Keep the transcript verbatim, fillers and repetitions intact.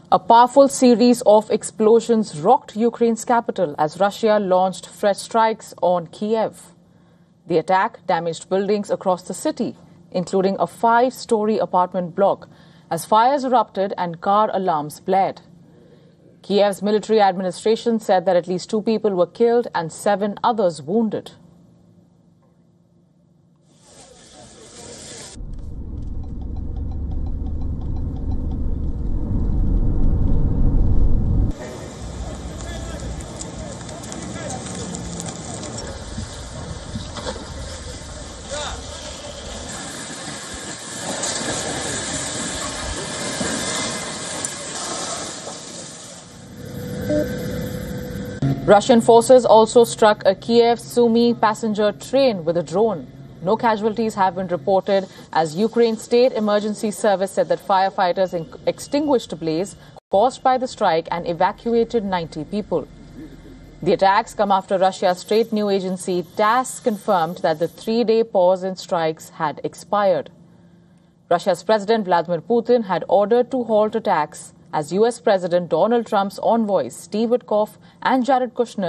A powerful series of explosions rocked Ukraine's capital as Russia launched fresh strikes on Kiev. The attack damaged buildings across the city, including a five-story apartment block, as fires erupted and car alarms blared. Kiev's military administration said that at least two people were killed and seven others wounded. Russian forces also struck a Kiev-Sumy passenger train with a drone. No casualties have been reported as Ukraine's State Emergency Service said that firefighters extinguished a blaze caused by the strike and evacuated ninety people. The attacks come after Russia's state news agency TASS confirmed that the three-day pause in strikes had expired. Russia's President Vladimir Putin had ordered to halt attacks as U S President Donald Trump's envoys Steve Witkoff and Jared Kushner